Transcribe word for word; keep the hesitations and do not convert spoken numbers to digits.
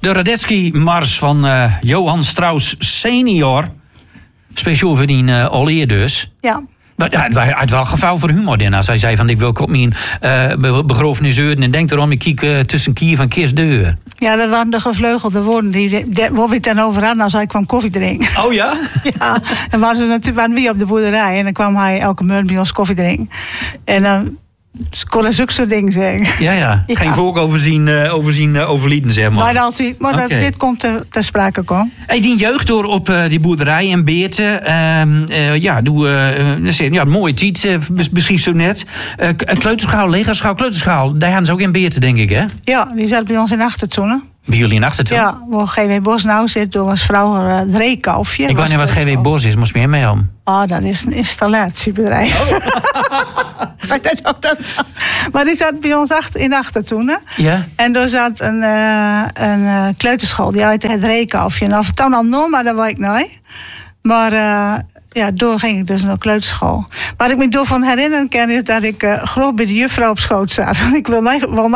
De Radetzky-mars van uh, Johann Strauss senior. Speciaal voor die uh, Allee dus. Ja. Maar hij had wel geval voor humor in. Als hij zei van ik wil op mijn uh, begrafenis zeuren en denk erom, ik kijk uh, tussen kier van kist deur. Ja, dat waren de gevleugelde woorden die de, de, waar we het dan over hadden als hij kwam koffie drinken. Oh ja? Ja, en waren ze natuurlijk waren we op de boerderij en dan kwam hij elke morgen bij ons koffie drinken. En dan uh, kon hij zulke soort dingen zeggen. Ja, ja. Ja. Geen volk overzien, uh, overzien uh, overlieden, zeg maar. Maar, altijd, maar Okay. dat, dit komt te, te sprake komen. Hey, die jeugd door op uh, die boerderij en Beerten. Uh, uh, ja, doe uh, ja, mooie tijd, uh, beschrijf zo net. Uh, kleuterschaal, legerschaal, kleuterschaal. Daar hadden ze ook in Beerten, denk ik, hè? Ja, die zat bij ons in Achtertonnen. Bij jullie in Achterton? Ja, waar G W Bos nou zit, toen was vroeger uh, het Reekalfje. Ik weet niet wat G W Bos is, moest meer mee om. Oh, dat is een installatiebedrijf. Oh. Maar die zat bij ons achter, in Achtertonnen. Ja? En daar zat een, uh, een uh, kleuterschool, die uit het Reekalfje. En of het dan al nog, maar dat weet ik nooit. Maar uh, ja, door ging ik dus naar kleuterschool. Waar ik me door van herinneren kan is dat ik uh, groot bij de juffrouw op schoot zat. Ik wil, wel